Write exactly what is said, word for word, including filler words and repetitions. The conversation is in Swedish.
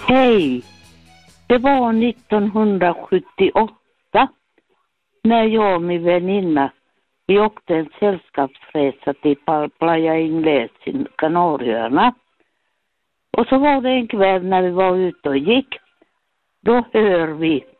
Hej! Det var nittonhundrasjuttioåtta när jag och min väninna vi åkte en sällskapsresa till Playa Ingles i Kanarieöarna. Och så var det en kväll när vi var ute och gick. Då hör vi